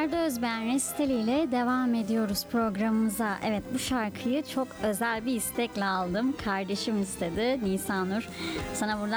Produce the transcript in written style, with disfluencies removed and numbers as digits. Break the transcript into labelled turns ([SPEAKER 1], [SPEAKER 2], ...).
[SPEAKER 1] Ferdi Özbeğen resitaliyle devam ediyoruz programımıza. Evet, bu şarkıyı çok özel bir istekle aldım. Kardeşim istedi, Nisanur. Sana buradan